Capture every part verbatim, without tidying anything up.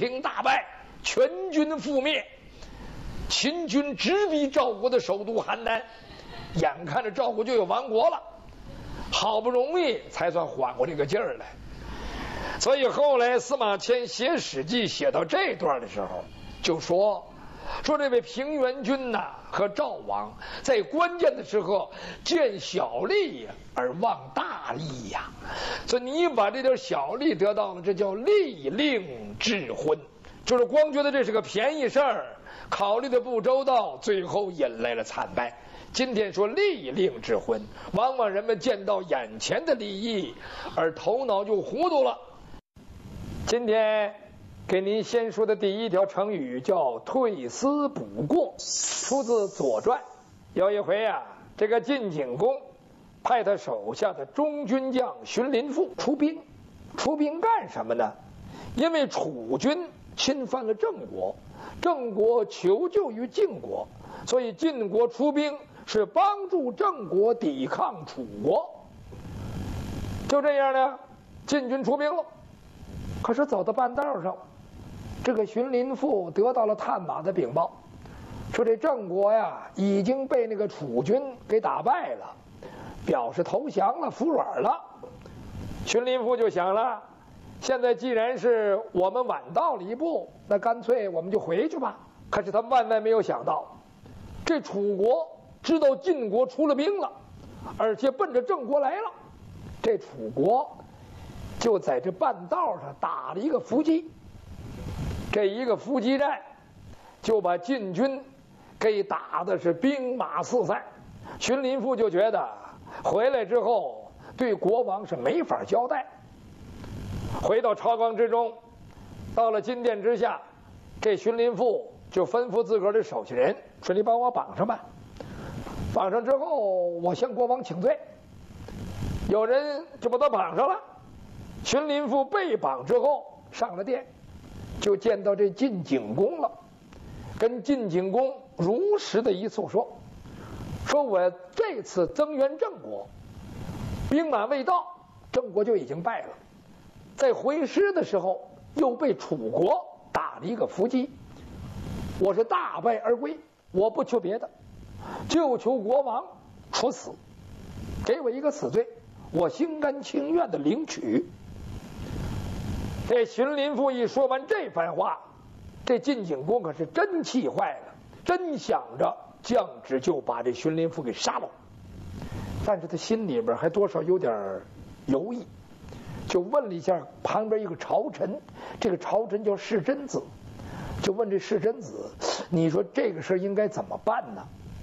平大败，全军覆灭。秦军直逼赵国的首都邯郸，眼看着赵国就要亡国了，好不容易才算缓过这个劲儿来。所以后来司马迁写《史记》写到这段的时候，就说说这位平原君呐、啊、和赵王在关键的时候见小利而忘大利呀、啊，所以你把这点小利得到了，这叫利令智昏，就是光觉得这是个便宜事儿，考虑的不周到，最后引来了惨败。今天说利令智昏，往往人们见到眼前的利益而头脑就糊涂了。今天给您先说的第一条成语叫退思补过，出自《左传》。有一回啊，这个晋景公派他手下的中军将荀林父出兵，出兵干什么呢？因为楚军侵犯了郑国，郑国求救于晋国，所以晋国出兵是帮助郑国抵抗楚国。就这样呢，晋军出兵了。可是走到半道上，这个荀林父得到了探马的禀报，说这郑国呀已经被那个楚军给打败了，表示投降了，服软了。荀林父就想了，现在既然是我们晚到了一步，那干脆我们就回去吧。可是他万万没有想到，这楚国知道晋国出了兵了，而且奔着郑国来了，这楚国就在这半道上打了一个伏击。这一个伏击战就把晋军给打的是兵马四散。荀林父就觉得回来之后对国王是没法交代。回到朝纲之中，到了金殿之下，这荀林父就吩咐自个儿的手下人说：“你把我绑上吧，绑上之后我向国王请罪。”有人就把他绑上了。荀林父被绑之后上了殿，就见到这晋景公了，跟晋景公如实的一诉说，说我这次增援郑国，兵马未到，郑国就已经败了，在回师的时候又被楚国打了一个伏击，我是大败而归，我不求别的，就求国王处死，给我一个死罪，我心甘情愿的领取。这荀林父一说完这番话，这晋景公可是真气坏了，真想着降旨就把这荀林父给杀了。但是他心里边还多少有点犹豫，就问了一下旁边一个朝臣，这个朝臣叫世真子，就问这世真子，你说这个事应该怎么办呢？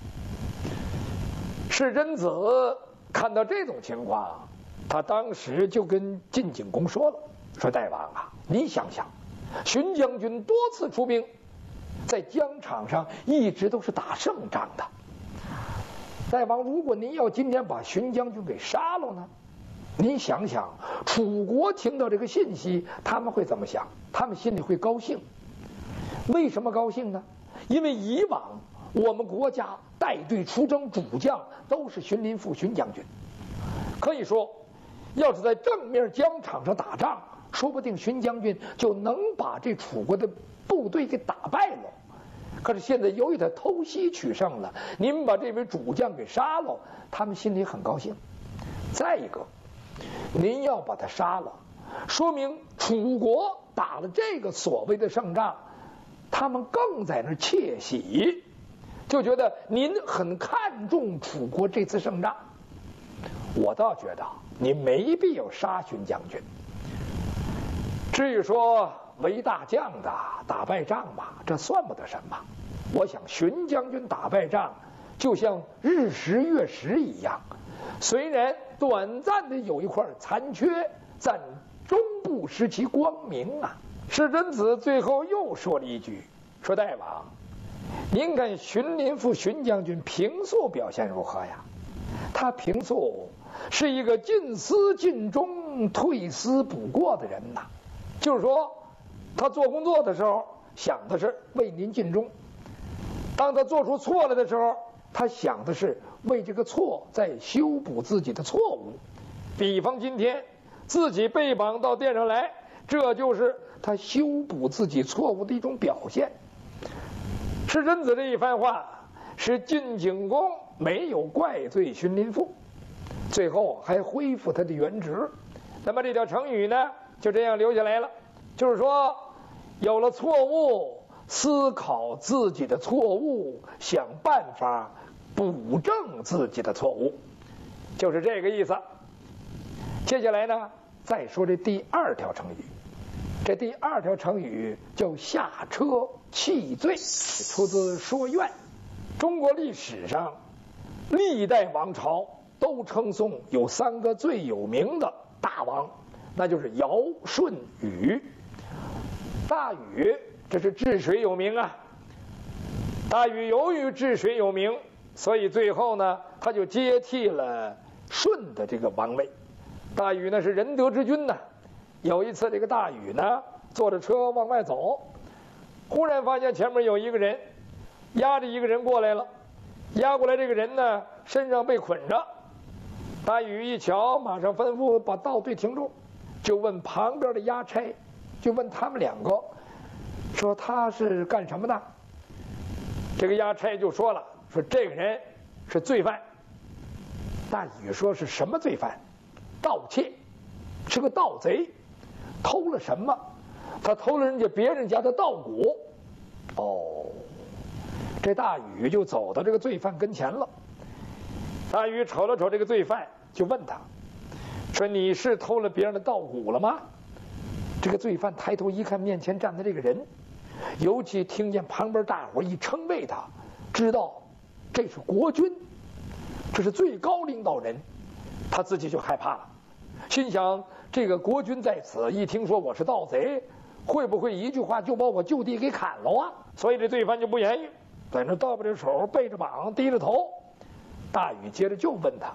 世真子看到这种情况，他当时就跟晋景公说了，说大王啊，你想想，荀将军多次出兵，在疆场上一直都是打胜仗的。大王，如果您要今天把荀将军给杀了呢？您想想，楚国听到这个信息，他们会怎么想？他们心里会高兴。为什么高兴呢？因为以往我们国家带队出征主将都是荀林父荀将军，可以说要是在正面疆场上打仗，说不定荀将军就能把这楚国的部队给打败了。可是现在由于他偷袭取胜了，您把这位主将给杀了，他们心里很高兴。再一个，您要把他杀了，说明楚国打了这个所谓的胜仗，他们更在那儿窃喜，就觉得您很看重楚国这次胜仗。我倒觉得你没必要杀荀将军。至于说为大将的打败仗嘛，这算不得什么。我想荀将军打败仗就像日食月食一样，虽然短暂的有一块残缺，但终不失其光明啊。世真子最后又说了一句，说大王，您看荀林父荀将军平素表现如何呀？他平素是一个尽思尽忠、退思补过的人呐，就是说他做工作的时候想的是为您尽忠，当他做出错了的时候，他想的是为这个错在修补自己的错误。比方今天自己被绑到殿上来，这就是他修补自己错误的一种表现。石真子这一番话使晋景公没有怪罪荀林父，最后还恢复他的原职。那么这条成语呢，就这样留下来了，就是说有了错误，思考自己的错误，想办法补正自己的错误，就是这个意思。接下来呢，再说这第二条成语。这第二条成语叫下车弃罪，出自《说苑》。中国历史上历代王朝都称颂有三个最有名的大王，那就是尧、舜、禹。大禹这是治水有名啊，大禹由于治水有名，所以最后呢，他就接替了舜的这个王位。大禹呢是仁德之君呢。有一次，这个大禹呢坐着车往外走，忽然发现前面有一个人押着一个人过来了。押过来这个人呢身上被捆着，大禹一瞧，马上吩咐把道队停住，就问旁边的押差，就问他们两个，说他是干什么的？这个押差就说了，说这个人是罪犯。大禹说是什么罪犯？盗窃，是个盗贼。偷了什么？他偷了人家别人家的稻谷。哦，这大禹就走到这个罪犯跟前了。大禹瞅了瞅这个罪犯，就问他说：“你是偷了别人的稻谷了吗？”这个罪犯抬头一看，面前站的这个人，尤其听见旁边大伙一称谓他，知道这是国君，这是最高领导人，他自己就害怕了，心想这个国君在此，一听说我是盗贼，会不会一句话就把我就地给砍了啊？所以这罪犯就不言语，在那倒着手，背着膀，低着头。大禹接着就问他：“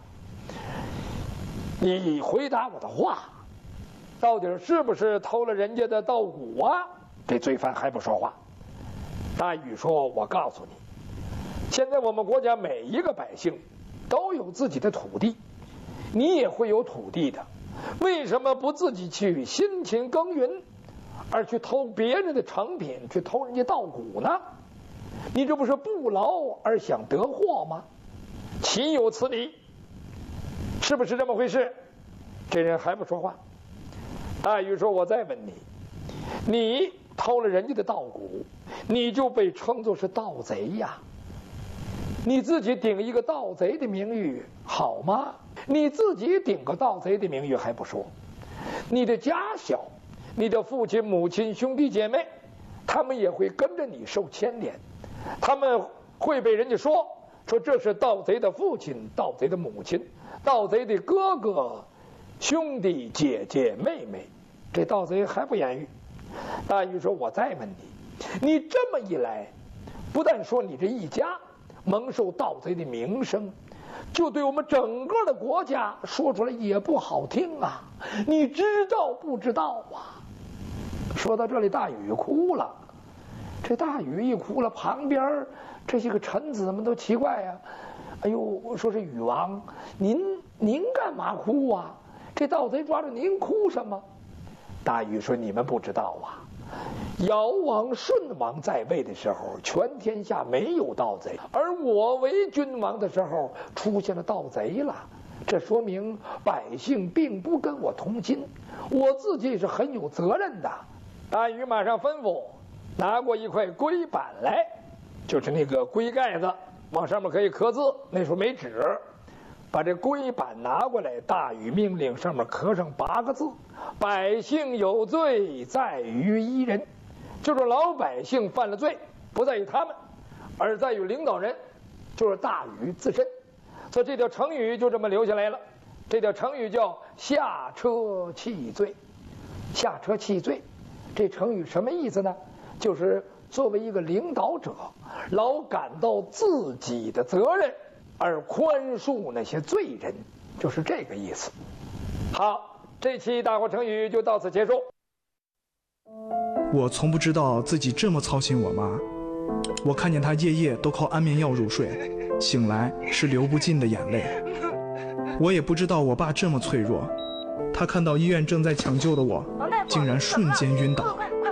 你回答我的话，到底是不是偷了人家的稻谷啊？”这罪犯还不说话。大禹说：“我告诉你，现在我们国家每一个百姓都有自己的土地，你也会有土地的，为什么不自己去辛勤耕耘，而去偷别人的成品，去偷人家稻谷呢？你这不是不劳而想得获吗？岂有此理？是不是这么回事？”这人还不说话。大禹说：“我再问你，你偷了人家的稻谷，你就被称作是盗贼呀。你自己顶一个盗贼的名誉好吗？你自己顶个盗贼的名誉还不说，你的家小，你的父亲母亲兄弟姐妹，他们也会跟着你受牵连，他们会被人家说说这是盗贼的父亲，盗贼的母亲，盗贼的哥哥兄弟姐姐妹妹。这盗贼还不言语。大禹说：“我再问你，你这么一来，不但说你这一家蒙受盗贼的名声，就对我们整个的国家说出来也不好听啊！你知道不知道啊？”说到这里，大禹哭了。这大禹一哭了，旁边这些个臣子们都奇怪呀、啊：“哎呦，说是禹王，您您干嘛哭啊？这盗贼抓着您哭什么？”大禹说：“你们不知道啊，尧王、舜王在位的时候，全天下没有盗贼，而我为君王的时候，出现了盗贼了。这说明百姓并不跟我同心，我自己是很有责任的。”大禹马上吩咐，拿过一块龟板来，就是那个龟盖子，往上面可以刻字，那时候没纸。把这龟板拿过来，大禹命令上面刻上八个字：“百姓有罪，在于一人。”就是老百姓犯了罪，不在于他们，而在于领导人，就是大禹自身。所以这条成语就这么留下来了。这条成语叫下车弃罪。下车弃罪，这成语什么意思呢？就是作为一个领导者，老感到自己的责任，而宽恕那些罪人，就是这个意思。好，这期大话成语就到此结束。 我从不知道自己这么操心我妈，我看见她夜夜都靠安眠药入睡，醒来是流不尽的眼泪。我也不知道我爸这么脆弱，他看到医院正在抢救的我，竟然瞬间晕倒。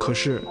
可是